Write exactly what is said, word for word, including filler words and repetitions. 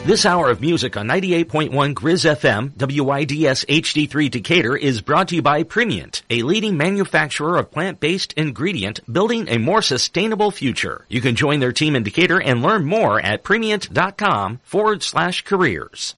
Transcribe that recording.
This hour of music on ninety-eight point one Grizz F M, W I D S H D three Decatur is brought to you by Primient, a leading manufacturer of plant-based ingredient building a more sustainable future. You can join their team in Decatur and learn more at Primient.com forward slash careers.